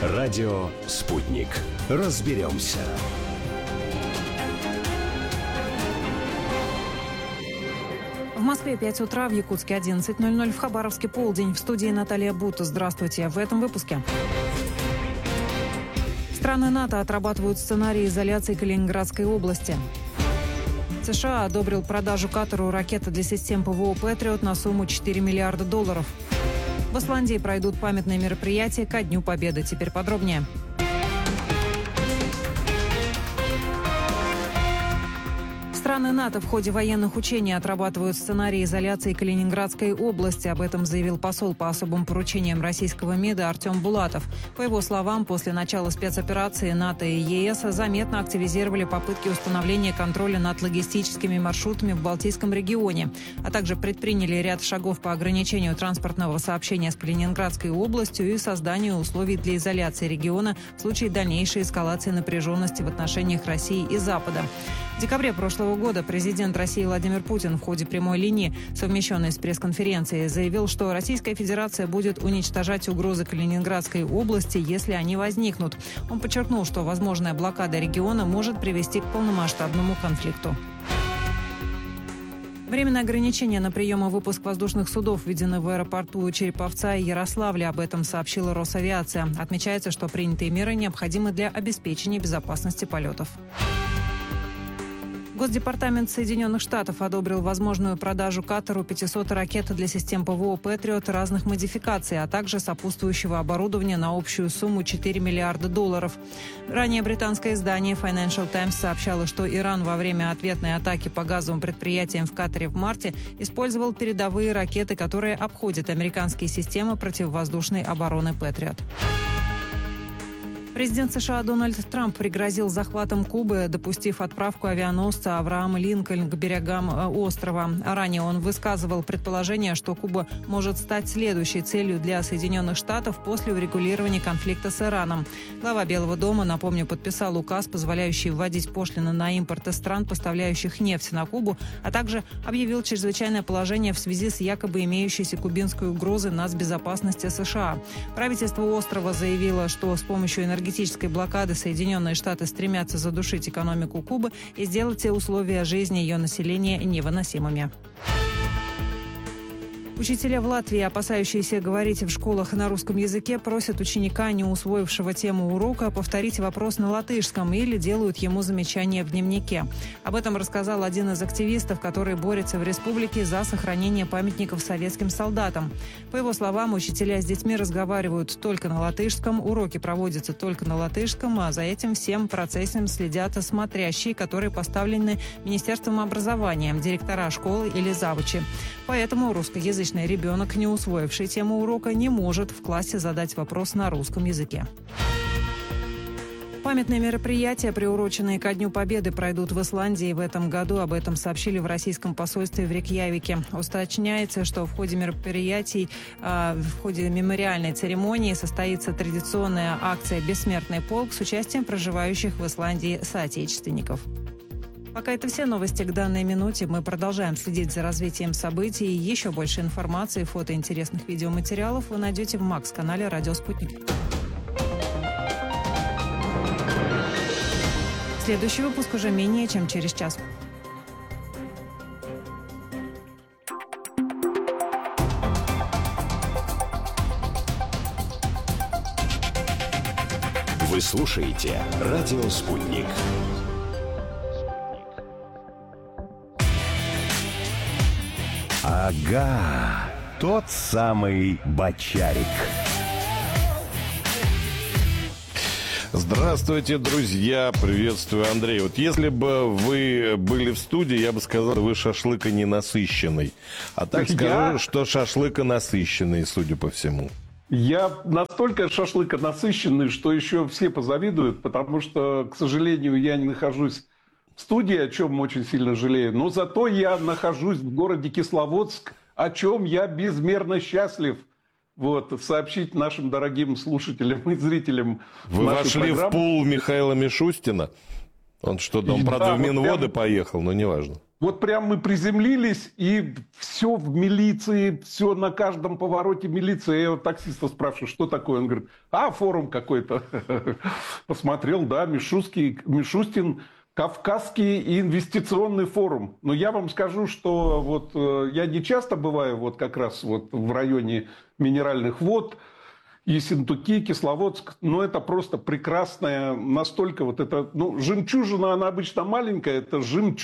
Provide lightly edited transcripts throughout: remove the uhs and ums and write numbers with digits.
Радио «Спутник». Разберемся. В Москве 5 утра, в Якутске 11:00, в Хабаровске полдень. В студии Наталья Бута. Здравствуйте. В этом выпуске. Страны НАТО отрабатывают сценарий изоляции Калининградской области. США одобрил продажу Катару ракеты для систем ПВО «Патриот» на сумму $4 миллиарда. В Исландии пройдут памятные мероприятия ко Дню Победы. Теперь подробнее. Страны НАТО в ходе военных учений отрабатывают сценарий изоляции Калининградской области. Об этом заявил посол по особым поручениям российского МИДа Артем Булатов. По его словам, после начала спецоперации НАТО и ЕС заметно активизировали попытки установления контроля над логистическими маршрутами в Балтийском регионе, а также предприняли ряд шагов по ограничению транспортного сообщения с Калининградской областью и созданию условий для изоляции региона в случае дальнейшей эскалации напряженности в отношениях России и Запада. В декабре прошлого года президент России Владимир Путин в ходе прямой линии, совмещенной с пресс-конференцией, заявил, что Российская Федерация будет уничтожать угрозы Калининградской области, если они возникнут. Он подчеркнул, что возможная блокада региона может привести к полномасштабному конфликту. Временные ограничения на прием и выпуск воздушных судов введены в аэропорту Череповца и Ярославля. Об этом сообщила Росавиация. Отмечается, что принятые меры необходимы для обеспечения безопасности полетов. Госдепартамент Соединенных Штатов одобрил возможную продажу Катару 500 ракет для систем ПВО «Патриот» разных модификаций, а также сопутствующего оборудования на общую сумму $4 миллиарда. Ранее британское издание Financial Times сообщало, что Иран во время ответной атаки по газовым предприятиям в Катаре в марте использовал передовые ракеты, которые обходят американские системы противовоздушной обороны «Патриот». Президент США Дональд Трамп пригрозил захватом Кубы, допустив отправку авианосца Авраам Линкольн к берегам острова. Ранее он высказывал предположение, что Куба может стать следующей целью для Соединенных Штатов после урегулирования конфликта с Ираном. Глава Белого дома, напомню, подписал указ, позволяющий вводить пошлины на импорт из стран, поставляющих нефть на Кубу, а также объявил чрезвычайное положение в связи с якобы имеющейся кубинской угрозой нацбезопасности США. Правительство острова заявило, что с помощью энергетической блокады Соединенные Штаты стремятся задушить экономику Кубы и сделать все условия жизни ее населения невыносимыми. Учителя в Латвии, опасающиеся говорить в школах на русском языке, просят ученика, не усвоившего тему урока, повторить вопрос на латышском или делают ему замечания в дневнике. Об этом рассказал один из активистов, который борется в республике за сохранение памятников советским солдатам. По его словам, учителя с детьми разговаривают только на латышском, уроки проводятся только на латышском, а за этим всем процессом следят смотрящие, которые поставлены Министерством образования, директора школы или завучи. Поэтому русскоязычный ребенок, не усвоивший тему урока, не может в классе задать вопрос на русском языке. Памятные мероприятия, приуроченные ко Дню Победы, пройдут в Исландии в этом году. Об этом сообщили в российском посольстве в Рейкьявике. Уточняется, что в ходе мероприятий, в ходе мемориальной церемонии состоится традиционная акция «Бессмертный полк» с участием проживающих в Исландии соотечественников. Пока это все новости к данной минуте. Мы продолжаем следить за развитием событий. Еще больше информации, фото интересных видеоматериалов вы найдете в МАКС-канале «Радио Спутник». Следующий выпуск уже менее чем через час. Вы слушаете «Радио Спутник». Ага, тот самый Бочарик. Здравствуйте, друзья! Приветствую, Андрей. Вот если бы вы были в студии, я бы сказал, вы шашлыка ненасыщенный. А так скажу, что шашлыка насыщенный, судя по всему. Я настолько шашлыка насыщенный, что еще все позавидуют, потому что, к сожалению, я не нахожусь в студии, о чем очень сильно жалею. Но зато я нахожусь в городе Кисловодск, о чем я безмерно счастлив. Вот, сообщить нашим дорогим слушателям и зрителям. Вы вошли в пул Михаила Мишустина? Он что, он, правда, в Минводы поехал, но неважно. Вот прям мы приземлились, и все в милиции, все на каждом повороте милиция. Я вот таксиста спрашиваю, что такое? Он говорит, форум какой-то. Посмотрел, да, Мишустин, Кавказский инвестиционный форум. Но я вам скажу, что вот я не часто бываю вот как раз вот в районе минеральных вод, Ессентуки, Кисловодск, но это просто прекрасная, настолько вот это, жемчужина, она обычно маленькая, это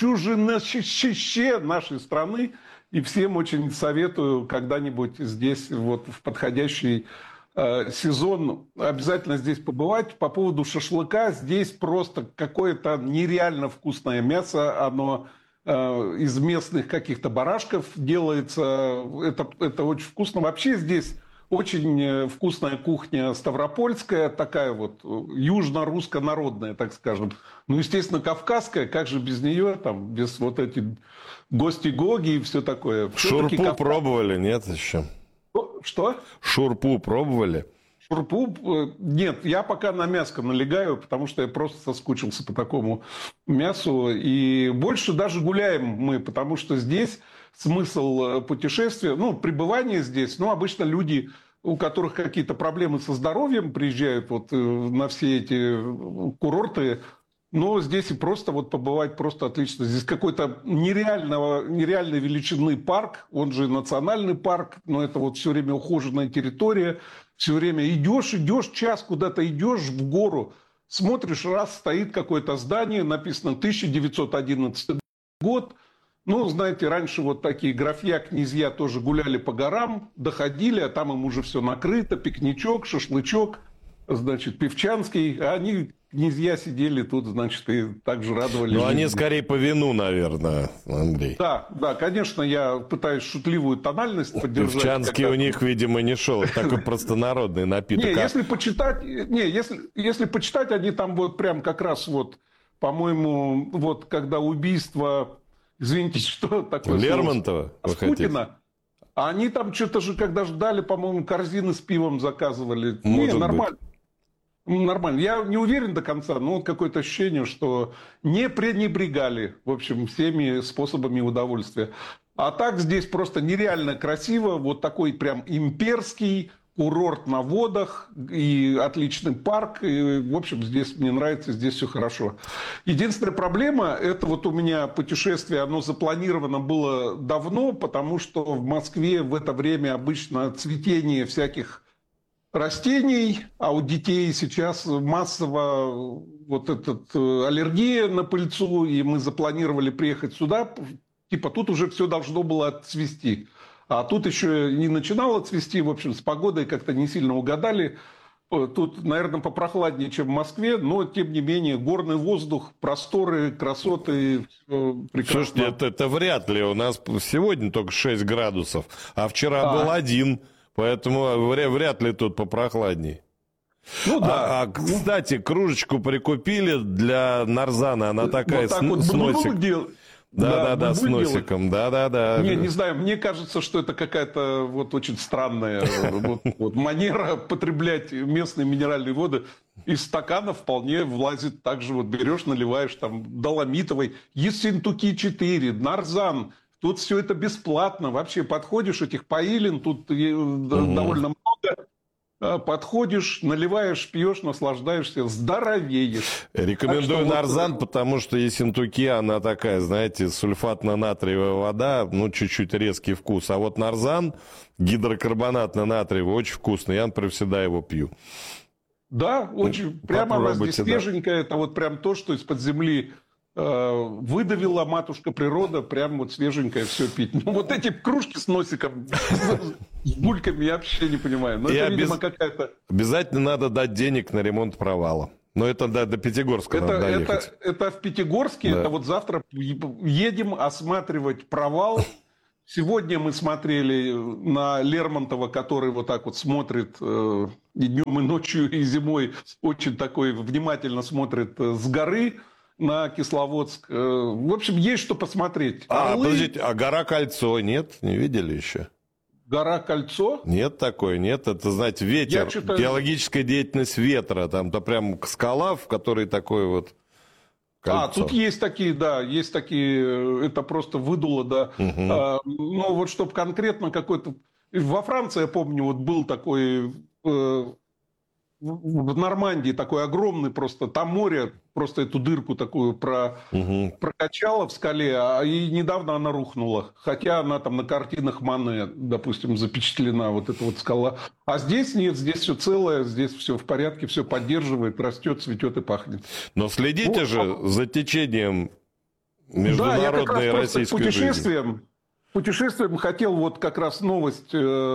жемчужище нашей страны, и всем очень советую когда-нибудь здесь вот в подходящий сезон обязательно здесь побывать. По поводу шашлыка, здесь просто какое-то нереально вкусное мясо, оно из местных каких-то барашков делается, это очень вкусно. Вообще здесь очень вкусная кухня ставропольская, такая вот южно-русско-народная, так скажем. Естественно, кавказская, как же без нее, там, без вот этих гости-гоги и все такое. Шурпу пробовали, нет еще? Что? Шурпу пробовали? Шурпу? Нет, я пока на мяско налегаю, потому что я просто соскучился по такому мясу. И больше даже гуляем мы, потому что здесь смысл путешествия, пребывания здесь, обычно люди, у которых какие-то проблемы со здоровьем, приезжают вот на все эти курорты, но здесь и просто вот побывать просто отлично. Здесь какой-то нереальной величины парк, он же национальный парк, но это вот все время ухоженная территория, все время идешь, час куда-то идешь в гору, смотришь, раз стоит какое-то здание, написано 1911 год. Знаете, раньше вот такие графья, князья тоже гуляли по горам, доходили, а там им уже все накрыто, пикничок, шашлычок, значит, певчанский, а они, князья, сидели тут, значит, и также радовались. Они скорее по вину, наверное, Андрей. Да, конечно, я пытаюсь шутливую тональность поддержать. Певчанский у них, видимо, не шел, такой простонародный напиток. Если почитать, они там вот прям как раз вот, по-моему, вот когда убийство... Извините, что такое? Лермонтова? Путина. А они там что-то же, когда ждали, по-моему, корзины с пивом заказывали. Нормально. Нормально. Я не уверен до конца, но вот какое-то ощущение, что не пренебрегали, в общем, всеми способами удовольствия. А так здесь просто нереально красиво. Вот такой прям имперский курорт на водах и отличный парк. И, в общем, здесь мне нравится, здесь все хорошо. Единственная проблема, это вот у меня путешествие, оно запланировано было давно, потому что в Москве в это время обычно цветение всяких растений, а у детей сейчас массово вот аллергия на пыльцу, и мы запланировали приехать сюда, типа тут уже все должно было отцвести. А тут еще не начинало цвести, в общем, с погодой как-то не сильно угадали. Тут, наверное, попрохладнее, чем в Москве, но, тем не менее, горный воздух, просторы, красоты, прекрасно. Слушайте, это вряд ли. У нас сегодня только 6 градусов, а вчера был 1, поэтому вряд ли тут попрохладней. Кстати, кружечку прикупили для нарзана, она такая с носиком. Да, с носиком, да. Не знаю, мне кажется, что это какая-то вот очень странная манера потреблять местные минеральные воды. Из стакана вполне влазит так же, вот берешь, наливаешь там доломитовой, Ессентуки 4, нарзан. Тут все это бесплатно. Вообще подходишь, этих паилин тут довольно много. Подходишь, наливаешь, пьешь, наслаждаешься, здоровеешь. Рекомендую нарзан, потому что Ессентуки, она такая, знаете, сульфатно-натриевая вода, чуть-чуть резкий вкус. А вот нарзан, гидрокарбонатно-натриевый, очень вкусный. Я, например, всегда его пью. Да, очень. Прямо она здесь свеженькая. Это вот прям то, что из-под земли выдавила матушка природа, прям вот свеженькое все пить. Вот эти кружки с носиком, с бульками, я вообще не понимаю. Но это, видимо, какая-то... Обязательно надо дать денег на ремонт провала. Но это до Пятигорска надо доехать. Это в Пятигорске, это вот завтра едем осматривать провал. Сегодня мы смотрели на Лермонтова, который вот так вот смотрит и днем, и ночью, и зимой, очень такой внимательно смотрит с горы на Кисловодск. В общем, есть что посмотреть. Подождите, а гора Кольцо нет? Не видели еще? Гора Кольцо? Нет такой, нет. Это, знаете, ветер, геологическая деятельность ветра. Там-то прям скала, в которой такой вот Кольцо. Тут есть такие, да, есть такие, это просто выдуло, да. Но вот чтобы конкретно какой-то... Во Франции, я помню, вот был такой... В Нормандии такой огромный просто, там море просто эту дырку такую прокачало в скале, и недавно она рухнула. Хотя она там на картинах Мане, допустим, запечатлена, вот эта вот скала. А здесь нет, здесь все целое, здесь все в порядке, все поддерживает, растет, цветет и пахнет. Но следите же за течением международной российской жизни. Путешествием хотел вот как раз новость,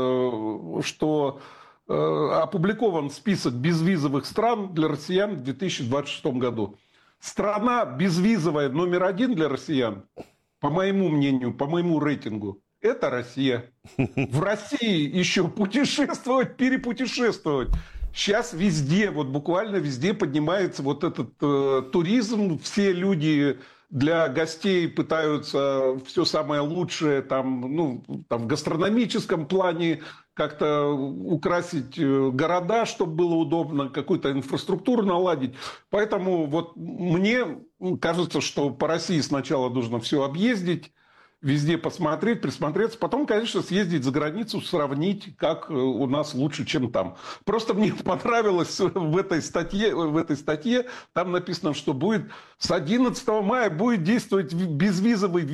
что... опубликован список безвизовых стран для россиян в 2026 году. Страна безвизовая номер 1 для россиян, по моему мнению, по моему рейтингу, это Россия. В России еще путешествовать, перепутешествовать. Сейчас везде, вот буквально везде поднимается вот этот туризм. Все люди для гостей пытаются все самое лучшее там в гастрономическом плане как-то украсить города, чтобы было удобно, какую-то инфраструктуру наладить. Поэтому вот мне кажется, что по России сначала нужно все объездить, везде посмотреть, присмотреться, потом, конечно, съездить за границу, сравнить, как у нас лучше, чем там. Просто мне понравилось в этой статье, там написано, что будет с 11 мая будет действовать безвизовый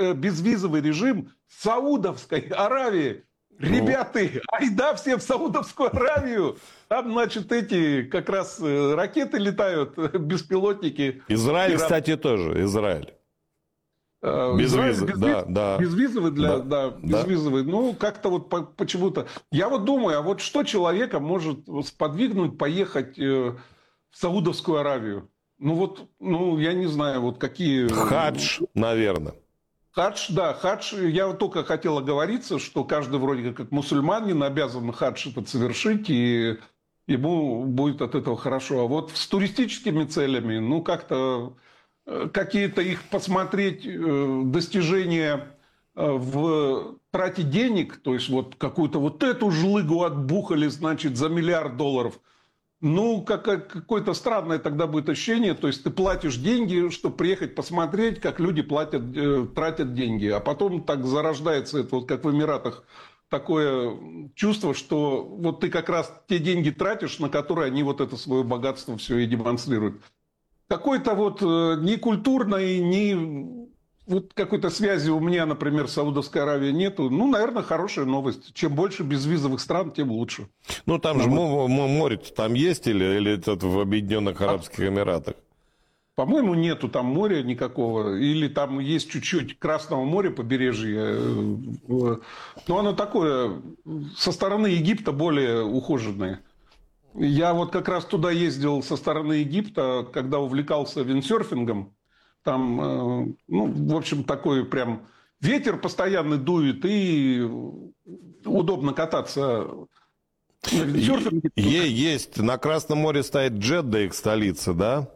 режим Саудовской Аравии. Ребята, айда все в Саудовскую Аравию. Там, значит, эти как раз ракеты летают, беспилотники. Израиль, кстати, тоже. Израиль. Безвизовый, безвизовый. Ну, как-то вот почему-то... Я вот думаю, а вот что человека может сподвигнуть поехать в Саудовскую Аравию? Я не знаю, вот какие... Хадж, наверное. Хадж, да, хадж. Я вот только хотел оговориться, что каждый вроде как мусульманин обязан хадж этот совершить, и ему будет от этого хорошо. А вот с туристическими целями, как-то какие-то их посмотреть достижения в трате денег, то есть вот какую-то вот эту жлыгу отбухали, значит, за $1 миллиард. Какое-то странное тогда будет ощущение. То есть ты платишь деньги, чтобы приехать посмотреть, как люди тратят деньги. А потом так зарождается это, вот как в Эмиратах, такое чувство, что вот ты как раз те деньги тратишь, на которые они вот это свое богатство все и демонстрируют. Какой-то вот некультурной, вот какой-то связи у меня, например, с Саудовской Аравией нету. Наверное, хорошая новость. Чем больше безвизовых стран, тем лучше. Там же море-то там есть или это в Объединенных Арабских Эмиратах? По-моему, нету там моря никакого. Или там есть чуть-чуть Красного моря, побережье. Но оно такое, со стороны Египта более ухоженное. Я вот как раз туда ездил со стороны Египта, когда увлекался виндсерфингом. Там, в общем, такой прям ветер постоянно дует, и удобно кататься на виндсерфинге. Есть. На Красном море стоит Джедда, их столица, да?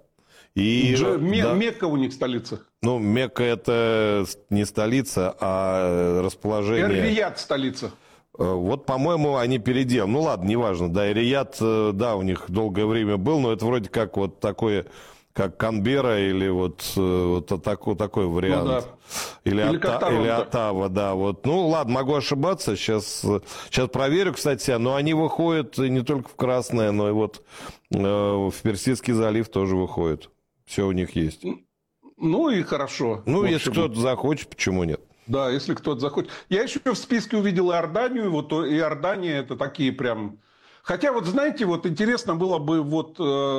Мекка у них столица. Мекка это не столица, а расположение... Эр-Рияд столица. Вот, по-моему, они переделали. Ладно, неважно. Да, Эр-Рияд, да, у них долгое время был, но это вроде как вот такое... как Канберра или вот такой вариант. Да. Или Оттава, да. Ладно, могу ошибаться. Сейчас проверю, кстати. Но они выходят не только в Красное, но и вот в Персидский залив тоже выходят. Все у них есть. И хорошо. Если кто-то захочет, почему нет? Да, если кто-то захочет. Я еще в списке увидел Иорданию. Вот Иордания это такие прям... Хотя, вот знаете, вот интересно было бы вот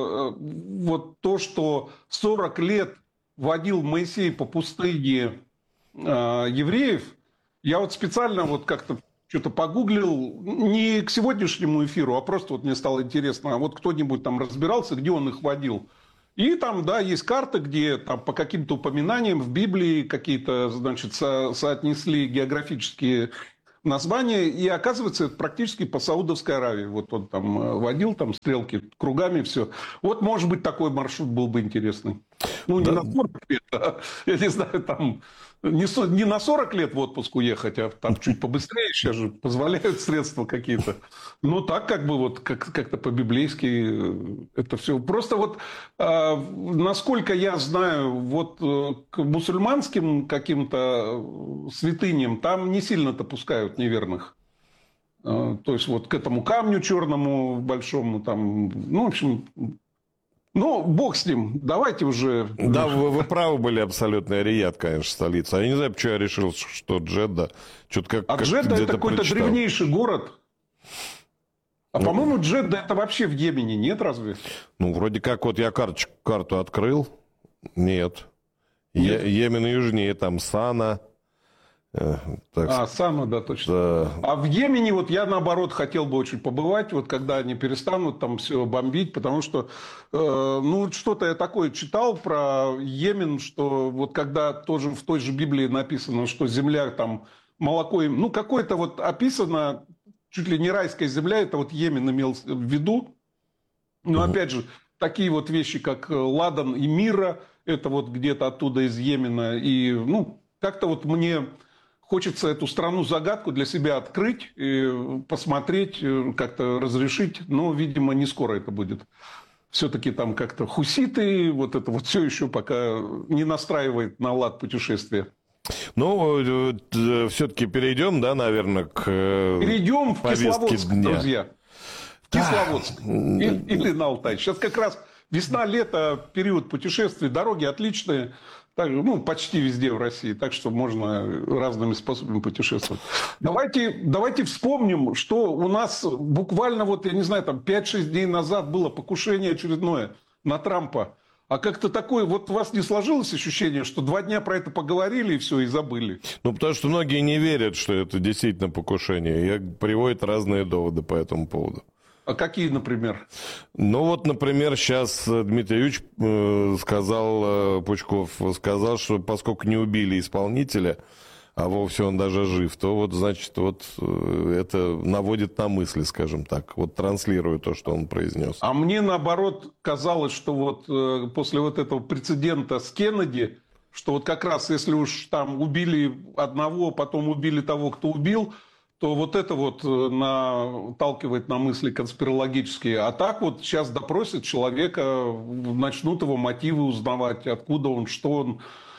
то, что 40 лет водил Моисей по пустыне евреев. Я вот специально вот как-то что-то погуглил, не к сегодняшнему эфиру, а просто вот мне стало интересно, а вот кто-нибудь там разбирался, где он их водил. И там, да, есть карта, где там по каким-то упоминаниям в Библии какие-то, значит, соотнесли географические название, и оказывается, это практически по Саудовской Аравии. Вот он там водил, там стрелки кругами, все. Вот, может быть, такой маршрут был бы интересный. Ну, не Да. на 40 лет, а, я не знаю, там, не на 40 лет в отпуск уехать, а там чуть побыстрее, сейчас же позволяют средства какие-то. Ну, так как бы вот как-то по-библейски это все. Просто вот, насколько я знаю, вот к мусульманским каким-то святыням там не сильно-то пускают неверных. То есть вот к этому камню черному большому там, ну, в общем... Ну, бог с ним, давайте уже... Да, вы правы были абсолютно. Рияд, конечно, столица. Я не знаю, почему я решил, что Джедда. Что-то как Джедда это где-то какой-то прочитал. древнейший город. А по-моему, Джедда это вообще в Йемене, нет разве? Ну, вроде как, вот я карту открыл. Нет. Нет? Йемен южнее, там Сана. Сана, да, точно. Да. А в Йемене вот я, наоборот, хотел бы очень побывать, вот когда они перестанут там все бомбить, потому что, ну, что-то я такое читал про Йемен, что вот когда тоже в той же Библии написано, что земля там молоко, ну, какое-то вот описано, чуть ли не райская земля, это вот Йемен имел в виду. Но опять же, такие вот вещи, как Ладан и Мира, это вот где-то оттуда из Йемена, и, ну, как-то вот мне... Хочется эту страну-загадку для себя открыть, и посмотреть, как-то разрешить, но, видимо, не скоро это будет. Все-таки там как-то хуситы, вот это вот все еще пока не настраивает на лад путешествия. Ну, все-таки перейдем, да, наверное, к Перейдем в Кисловодск, дня. друзья. Кисловодск. Или на Алтай. Сейчас как раз весна-лето, период путешествий, дороги отличные. Так, ну, почти везде в России, так что можно разными способами путешествовать. Давайте вспомним, что у нас буквально, вот, я не знаю, там 5-6 дней назад было покушение очередное на Трампа. А как-то такое, вот у вас не сложилось ощущение, что 2 дня про это поговорили и все, и забыли? Ну, потому что многие не верят, что это действительно покушение. И приводят разные доводы по этому поводу. А какие, например? Ну, вот, например, сейчас Дмитрий Юрьевич сказал, Пучков сказал, что поскольку не убили исполнителя, а вовсе он даже жив, то вот, значит, вот это наводит на мысли, скажем так, вот транслируя то, что он произнес. А мне, наоборот, казалось, что вот после вот этого прецедента с Кеннеди, что вот как раз если уж там убили одного, потом убили того, кто убил, то вот это вот наталкивает на мысли конспирологические. А так вот сейчас допросят человека, начнут его мотивы узнавать, откуда он, что он.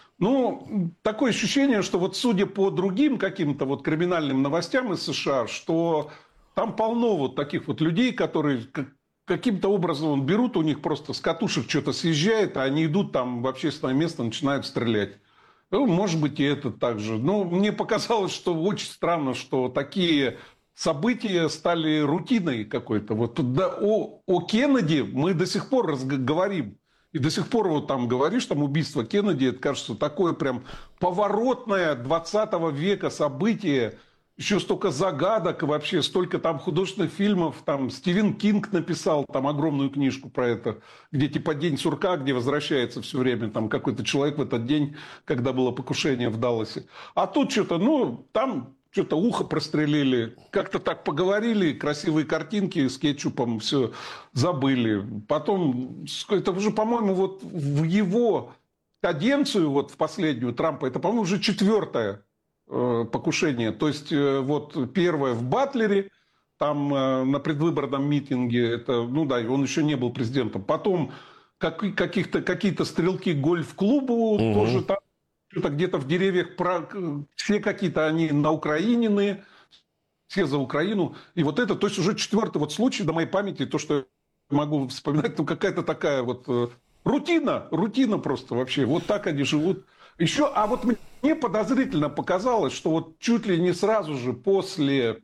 Ну, такое ощущение, что вот судя по другим каким-то вот криминальным новостям из США, что там полно вот таких вот людей, которые каким-то образом берут, у них просто с катушек что-то съезжает, а они идут там в общественное место, начинают стрелять. Ну, может быть, и это так же. Но мне показалось, что очень странно, что такие события стали рутиной какой-то. Вот да, о Кеннеди мы до сих пор говорим. И до сих пор вот там говоришь, там убийство Кеннеди, это кажется такое прям поворотное 20 века событие. Еще столько загадок, вообще столько там художественных фильмов. Там Стивен Кинг написал там огромную книжку про это, где типа «День сурка», где возвращается все время там какой-то человек в этот день, когда было покушение в Далласе. А тут что-то, ну, там что-то ухо прострелили, как-то так поговорили, красивые картинки с кетчупом, все забыли. Потом, это уже, по-моему, вот в его каденцию, вот в последнюю Трампа, это, по-моему, уже 4-е покушение. То есть вот первое в Батлере, там на предвыборном митинге, это, ну да, он еще не был президентом. Потом какие-то стрелки к гольф-клубу, тоже там что-то где-то в деревьях, все какие-то они на Украине, все за Украину. И вот это, то есть уже 4-й вот случай на моей памяти, то, что я могу вспоминать, ну какая-то такая вот рутина просто вообще. Вот так они живут. Еще, а вот мне подозрительно показалось, что вот чуть ли не сразу же после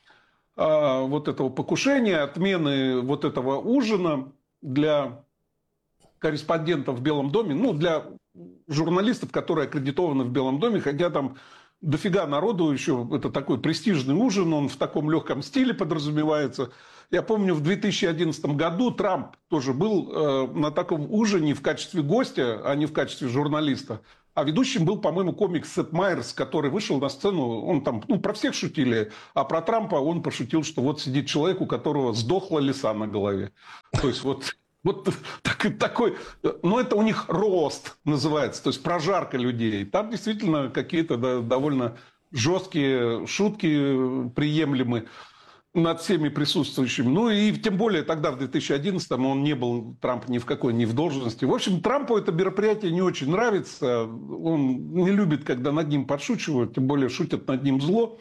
вот этого покушения, отмены вот этого ужина для корреспондентов в Белом доме, ну, для журналистов, которые аккредитованы в Белом доме, хотя там дофига народу еще, это такой престижный ужин, он в таком легком стиле подразумевается. Я помню, в 2011 году Трамп тоже был на таком ужине в качестве гостя, а не в качестве журналиста. А ведущим был, по-моему, комик Сет Майерс, который вышел на сцену, он там, ну, про всех шутили, а про Трампа он пошутил, что вот сидит человек, у которого сдохла лиса на голове. То есть вот Вот такой, ну это у них рост называется, то есть прожарка людей. Там действительно какие-то довольно жесткие шутки приемлемы над всеми присутствующими. Ну и тем более тогда, в 2011-м, он не был, Трамп, ни в какой, ни в должности. В общем, Трампу это мероприятие не очень нравится. Он не любит, когда над ним подшучивают, тем более шутят над ним зло.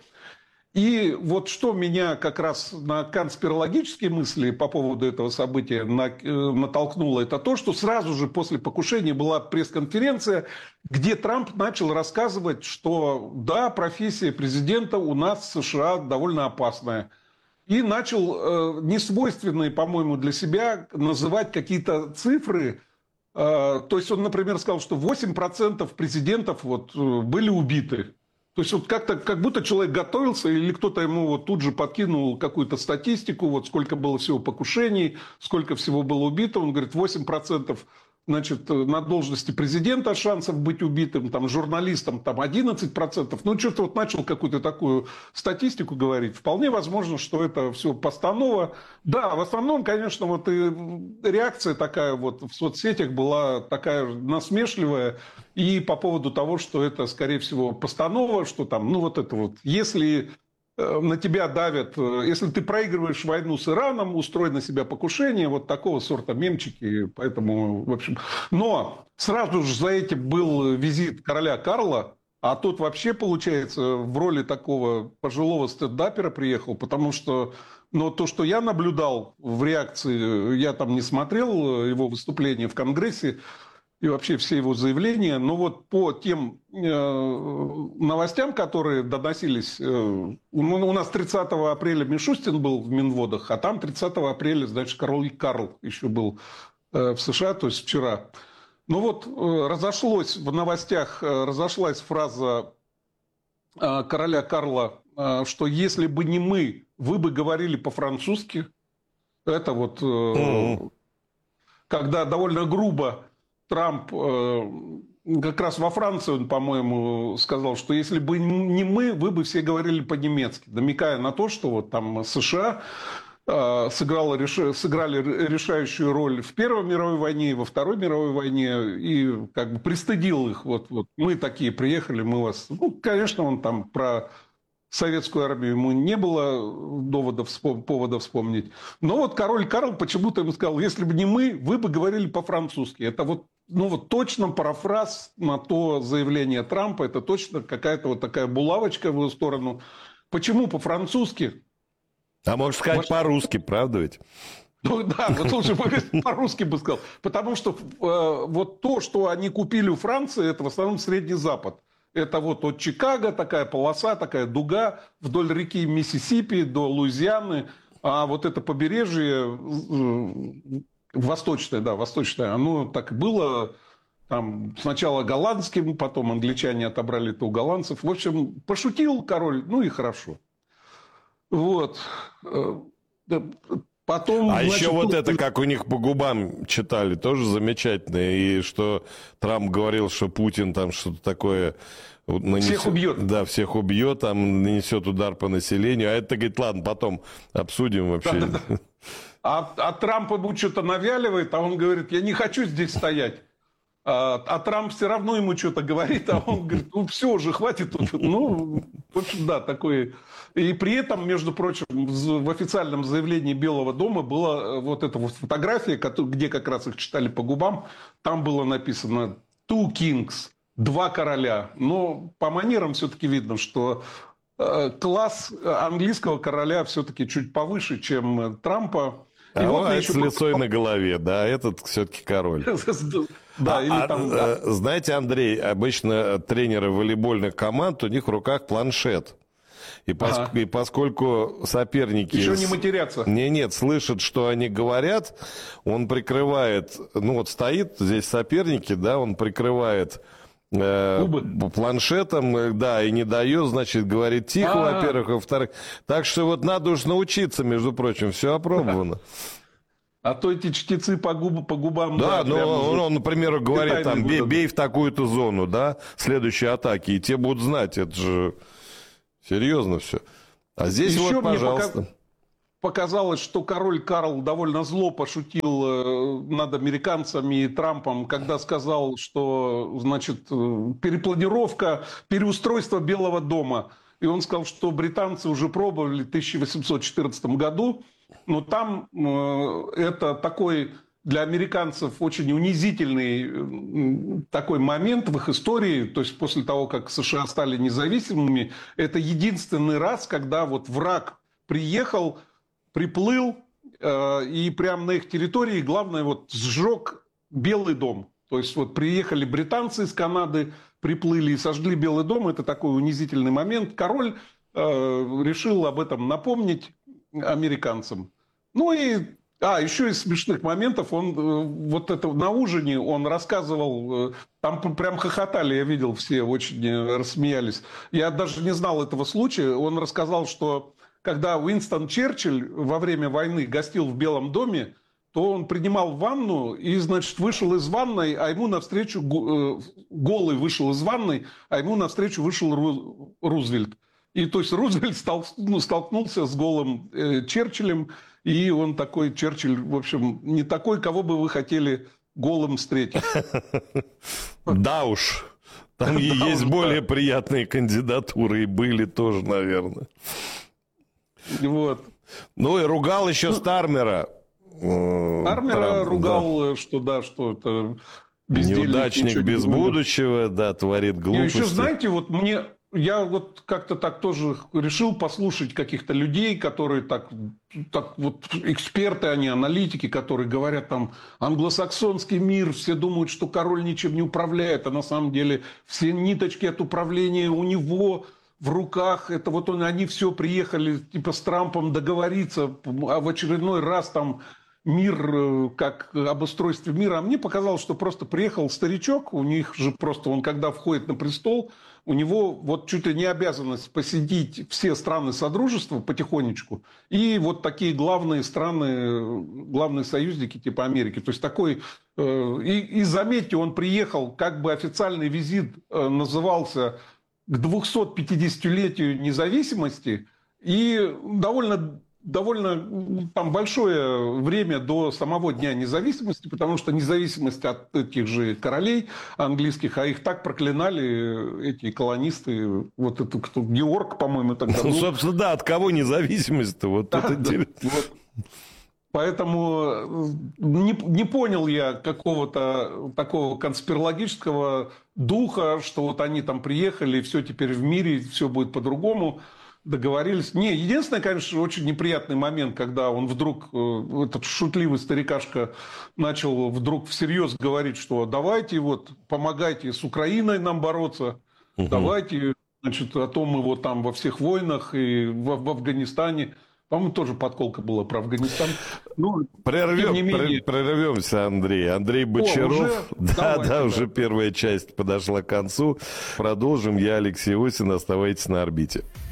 И вот что меня как раз на конспирологические мысли по поводу этого события натолкнуло, это то, что сразу же после покушения была пресс-конференция, где Трамп начал рассказывать, что да, профессия президента у нас в США довольно опасная. И начал несвойственные, по-моему, для себя называть какие-то цифры. То есть он, например, сказал, что 8% президентов были убиты. То есть вот как-то, как будто человек готовился, или кто-то ему вот тут же подкинул какую-то статистику, вот сколько было всего покушений, сколько всего было убито. Он говорит, 8%, значит, на должности президента шансов быть убитым, там, журналистам там 11%. Ну, что-то вот начал какую-то такую статистику говорить. Вполне возможно, что это все постанова. Да, в основном, конечно, вот и реакция такая вот в соцсетях была такая насмешливая. И по поводу того, что это, скорее всего, постанова, что там, ну, вот это вот, если на тебя давят, если ты проигрываешь войну с Ираном, устрой на себя покушение, вот такого сорта мемчики, поэтому, в общем. Но сразу же за этим был визит короля Карла, а тот вообще, получается, в роли такого пожилого стендапера приехал, потому что, ну, то, что я наблюдал в реакции, я там не смотрел его выступление в Конгрессе, и вообще все его заявления. Но вот по тем новостям, которые доносились... у нас 30 апреля Мишустин был в Минводах, а там 30 апреля, значит, король Карл еще был в США, то есть вчера. Ну вот разошлась в новостях фраза короля Карла, что если бы не мы, вы бы говорили по-французски. Это вот... Когда довольно грубо Трамп, как раз во Франции он, по-моему, сказал, что если бы не мы, вы бы все говорили по-немецки, намекая на то, что вот там США сыграли решающую роль в Первой мировой войне и во Второй мировой войне, и как бы пристыдил их. Вот мы такие приехали, мы вас... Ну, конечно, он там про советскую армию ему не было повода вспомнить. Но вот король Карл почему-то ему сказал, если бы не мы, вы бы говорили по-французски. Это вот, ну вот точно парафраз на то заявление Трампа, это точно какая-то вот такая булавочка в его сторону. Почему по-французски? А можешь сказать по-русски, правда ведь? Ну да, вот лучше по-русски бы сказал. Потому что вот то, что они купили у Франции, это в основном Средний Запад. Это вот от Чикаго такая полоса, такая дуга вдоль реки Миссисипи до Луизианы. А вот это побережье восточное, оно так и было там сначала голландским, потом англичане отобрали это у голландцев. В общем, пошутил король, ну и хорошо. Вот. Потом, а значит, еще вот это, как у них по губам читали, тоже замечательно. И что Трамп говорил, что Путин там что-то такое... Всех убьет. Да, всех убьет, там нанесет удар по населению. А это, говорит, ладно, потом обсудим вообще. Да. А Трамп ему что-то навяливает, а он говорит, я не хочу здесь стоять. А Трамп все равно ему что-то говорит, а он говорит, ну все, уже хватит. Ну, в общем, да, такое... И при этом, между прочим, в официальном заявлении Белого дома была вот эта вот фотография, где как раз их читали по губам. Там было написано «Two kings», «Два короля». Но по манерам все-таки видно, что класс английского короля все-таки чуть повыше, чем Трампа. И а вот он с лицой на голове, да, этот все-таки король. Да, знаете, Андрей, обычно тренеры волейбольных команд, у них в руках планшет. И поскольку соперники... Еще не матерятся. Нет, слышат, что они говорят, он прикрывает... Ну вот стоит здесь соперники, да, он прикрывает планшетом, да, и не дает, значит, говорит тихо, во-первых, во-вторых. Так что вот надо уж научиться, между прочим, все опробовано. А то эти чтецы по губам... Да, ну он, например, говорит, там, бей в такую-то зону, да, следующей атаки, и те будут знать, это же серьезно все. А здесь еще вот, пожалуйста. показалось, что король Карл довольно зло пошутил над американцами и Трампом, когда сказал, что, значит, перепланировка, переустройство Белого дома. И он сказал, что британцы уже пробовали в 1814 году, но там это такой для американцев очень унизительный такой момент в их истории. То есть после того, как США стали независимыми, это единственный раз, когда вот враг приехал, приплыл, и прямо на их территории, главное, вот сжег Белый дом. То есть вот приехали британцы из Канады, приплыли и сожгли Белый дом. Это такой унизительный момент. Король решил об этом напомнить американцам. Ну и еще из смешных моментов, он вот это на ужине он рассказывал, там прям хохотали, я видел, все очень рассмеялись. Я даже не знал этого случая. Он рассказал, что когда Уинстон Черчилль во время войны гостил в Белом доме, то он принимал ванну и, значит, вышел из ванной, а ему навстречу, голый вышел из ванной, а ему навстречу вышел Рузвельт. И то есть Рузвельт столкнулся с голым Черчиллем, и он такой, Черчилль, в общем, не такой, кого бы вы хотели голым встретить. Да уж. Там есть более приятные кандидатуры, и были тоже, наверное. Вот. Ну и ругал еще Стармера. Стармера ругал, да. что это неудачник без будущего, да, творит глупости. И еще, знаете, вот я вот как-то так тоже решил послушать каких-то людей, которые так вот эксперты, они аналитики, которые говорят там англосаксонский мир, все думают, что король ничем не управляет, а на самом деле все ниточки от управления у него в руках. Это вот они все приехали типа с Трампом договориться, а в очередной раз там мир, как об устройстве мира. А мне показалось, что просто приехал старичок, у них же просто он когда входит на престол, у него вот чуть ли не обязанность посетить все страны Содружества потихонечку и вот такие главные страны, главные союзники типа Америки. То есть такой... И заметьте, он приехал, как бы официальный визит назывался к 250-летию независимости, и довольно там большое время до самого Дня независимости, потому что независимость от этих же королей английских, а их так проклинали эти колонисты, вот это кто, Георг, по-моему, тогда был. Ну, собственно, да, от кого независимость-то? Вот это интересно. Поэтому не понял я какого-то такого конспирологического духа, что вот они там приехали, и все теперь в мире, все будет по-другому. Договорились. Не, единственное, конечно, очень неприятный момент, когда он вдруг, этот шутливый старикашка, начал вдруг всерьез говорить, что давайте вот помогайте с Украиной нам бороться, давайте, значит, а то мы вот там во всех войнах и в Афганистане. По-моему, тоже подколка была про Афганистан. Ну, Прервемся, Андрей. Андрей Бочаров. Уже первая часть подошла к концу. Продолжим. Я Алексей Осин. Оставайтесь на орбите.